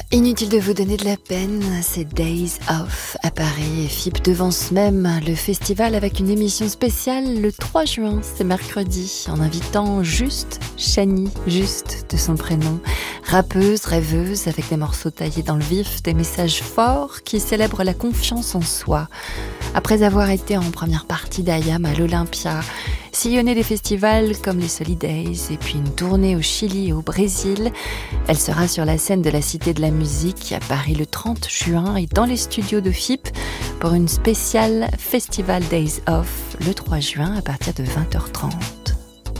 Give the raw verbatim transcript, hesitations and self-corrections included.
Inutile de vous donner de la peine, c'est Days Off à Paris et F I P devance même le festival avec une émission spéciale le trois juin, c'est mercredi, en invitant Juste Chani, Juste de son prénom, rappeuse, rêveuse avec des morceaux taillés dans le vif, des messages forts qui célèbrent la confiance en soi. Après avoir été en première partie d'A Y A M à l'Olympia, sillonner des festivals comme les Solidays et puis une tournée au Chili et au Brésil, elle sera sur la scène de la Cité de la Musique à Paris le trente juin et dans les studios de F I P pour une spéciale Festival Days Off le trois juin à partir de vingt heures trente.